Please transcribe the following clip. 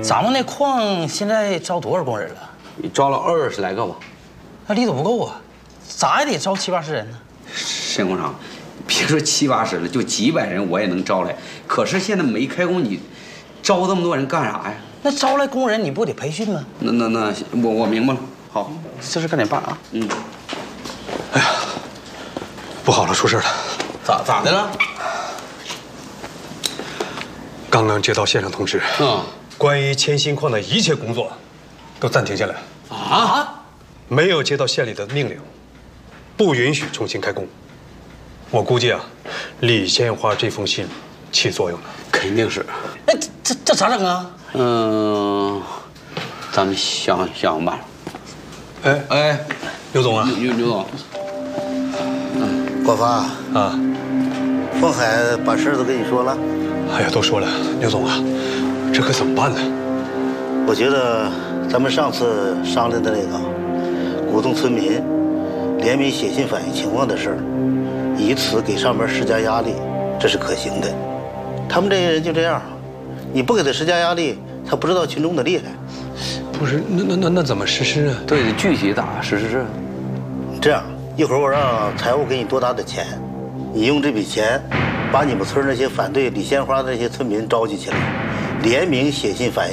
咱们那矿现在招多少工人了？ 招了20来个吧。 那力度不够啊，咋也得招70、80人呢。 沈工长，别说70、80了，就几百人我也能招来。可是现在没开工，你招这么多人干啥呀？ 那招来工人你不得培训吗？ 那我明白了。好， 这事赶紧办啊。 嗯。 哎呀，不好了，出事了。 咋的了？ 刚刚接到线上通知，关于千鑫矿的一切工作都暂停下来。 啊？ 没有接到县里的命令，不允许重新开工。我估计啊，李鲜花这封信起作用了。 肯定是。 那这咋整啊？ 咱们想想办法。哎， 刘总啊， 刘总， 国发啊， 凤海把事儿都跟你说了。 哎呀，都说了，刘总啊，这可怎么办呢？ 我觉得咱们上次商量的那个鼓动村民联名写信反映情况的事儿，以此给上面施加压力，这是可行的。他们这些人就这样，你不给他施加压力，他不知道群众的厉害。 不是，那怎么实施啊？ 对，具体咋实施？ 这样，一会儿我让财务给你多打点钱，你用这笔钱把你们村那些反对李鲜花的那些村民召集起来，联名写信反映